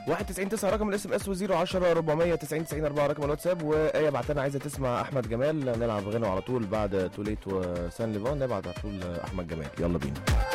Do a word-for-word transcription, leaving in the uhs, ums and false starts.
واحد تسعين تسعة رقم الاس ام اس، وزيرو عشرة أربعمية تسعين تسعين أربعة رقم الواتساب. وايه بعتنا عايزه تسمع احمد جمال، نلعب غنى على طول بعد توليت وسان ليفان، نبعت على طول احمد جمال. يلا بينا.